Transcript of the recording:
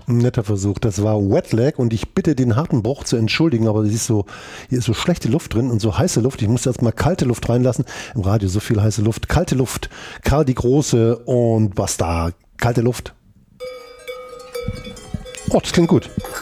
Ein netter Versuch. Das war Wetlag und ich bitte den harten Bruch zu entschuldigen, aber hier ist so schlechte Luft drin und so heiße Luft. Ich muss jetzt mal kalte Luft reinlassen. Im Radio so viel heiße Luft. Kalte Luft. Karl die Große und was da? Kalte Luft. Oh, das klingt gut.